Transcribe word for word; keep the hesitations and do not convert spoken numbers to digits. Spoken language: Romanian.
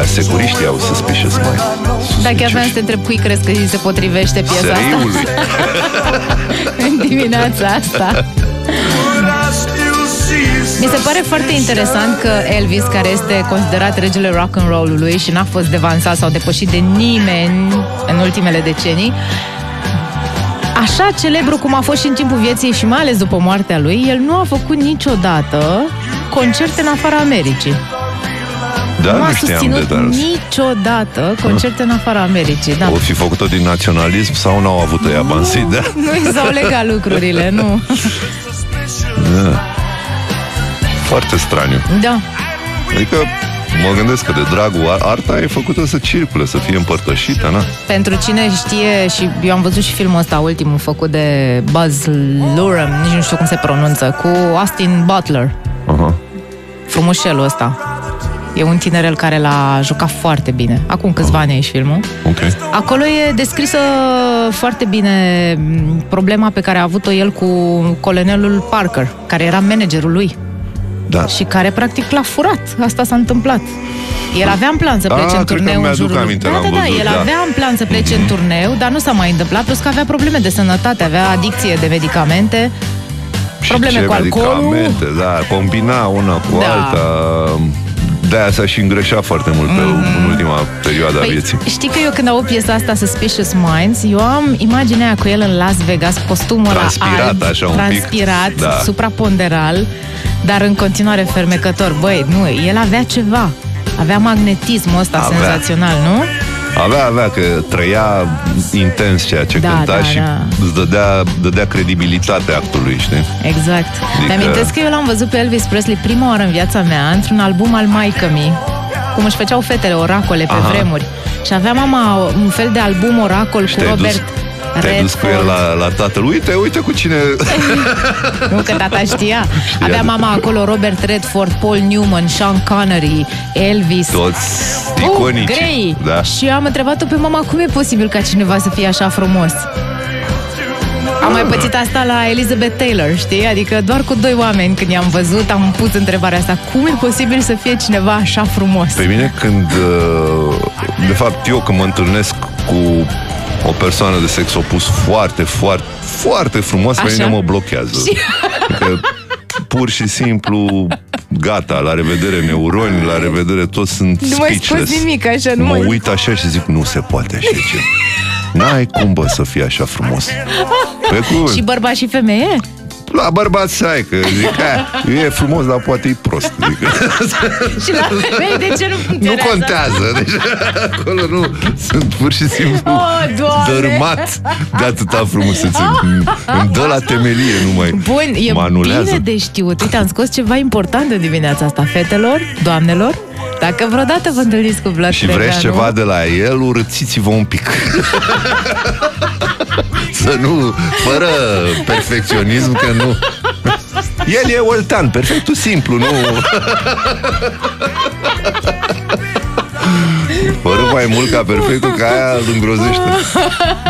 securiștii au Suspicious Minds. Dacă aveam să te întreb cui crezi că îi se potrivește piesa Seriului. asta în dimineața asta. Mi se pare foarte interesant că Elvis, care este considerat regele rock and roll-ului și n-a fost devansat sau depășit de nimeni în ultimele decenii, așa celebru cum a fost și în timpul vieții și mai ales după moartea lui, el nu a făcut niciodată concerte în afara Americii. Da, nu a nu știam susținut de dar. niciodată concerte în afara Americii. Da. O fi făcut-o din naționalism sau n-au avut ea bani, da? Nu i s-au legat lucrurile, nu. Da. Foarte straniu. Da. Adică mă gândesc că de dragul arta e făcută să circule, să fie împărtășită, na? Pentru cine știe, și eu am văzut și filmul ăsta ultimul făcut de Buzz Luhrmann, nici nu știu cum se pronunță, cu Austin Butler. Aha. Frumușelul ăsta. E un tinerel care l-a jucat foarte bine. Acum câțiva ani e și filmul. Okay. Acolo e descrisă foarte bine problema pe care a avut-o el cu colonelul Parker, care era managerul lui. Da. Și care practic l-a furat. Asta s-a întâmplat. El avea în plan să plece A, în turneu în jurul... aminte, da, da, da, văzut, el da. avea în plan să plece mm-hmm. în turneu, dar nu s-a mai întâmplat, plus că avea probleme de sănătate, avea adicție de medicamente, și probleme cu alcoolul. Da, combina una cu Da. alta. De-aia s-a și îngreșat foarte mult pe, mm-hmm. în ultima perioadă Păi, a vieții. știi că eu când aud piesa asta, Suspicious Minds, eu am imaginea cu el în Las Vegas, costumul ăla Transpirat, alb, așa, un pic. transpirat, Da. supraponderal, dar în continuare fermecător. Băi, nu, el avea ceva. Avea magnetismul ăsta Avea. senzațional, nu? Avea, avea, că trăia intens ceea ce Da, cânta da, și da. îți dădea, dădea credibilitate actului, știi? Exact. Adică... Mi-amintesc că eu l-am văzut pe Elvis Presley prima oară în viața mea într-un album al maică-mii, cum își făceau fetele oracole pe Aha. vremuri. Și avea mama un fel de album oracol Și cu te-ai Robert dus- Te-ai dus cu el la, la tatăl. Uite, uite cu cine... Nu, că tata știa. Avea mama acolo Robert Redford, Paul Newman, Sean Connery, Elvis. Toți Oh, iconici. Grey. Da. Și am întrebat-o pe mama cum e posibil ca cineva să fie așa frumos. Am mai pățit asta la Elizabeth Taylor, știi? Adică doar cu doi oameni când i-am văzut am pus întrebarea asta. Cum e posibil să fie cineva așa frumos? Pe mine când... De fapt, eu când mă întâlnesc cu o persoană de sex opus foarte, foarte, foarte frumos, pe Așa? mine mă blochează. Adică, pur și simplu, gata, la revedere neuroni, la revedere, toți sunt Nu mai speechless. spus nimic, așa, nu Mă mai... uit așa și zic, nu se poate așa ce. N-ai cum, bă, să fii așa frumos. Pe cuvânt. Și bărbat și femeie? La bărbați ai, că zic, aia, e frumos, dar poate e prost. Zic. Și la femei, de ce nu Nu funcționează? contează, deci acolo nu, sunt pur și simplu Oh, Doamne! dărâmat de atâta frumusețe. Îmi dă la temelie numai. Bun, e mă anulează. bine de știut. Uite, am scos ceva important în dimineața asta. Fetelor, doamnelor, dacă vreodată vă întâlniți cu Vlad Și vreți Trebeanu, ceva de la el, urățiți-vă un pic. Să nu, fără perfecționism, că nu. El e oltean, perfectul simplu, nu. Fără mai mult ca perfectul, că aia îl îngrozește.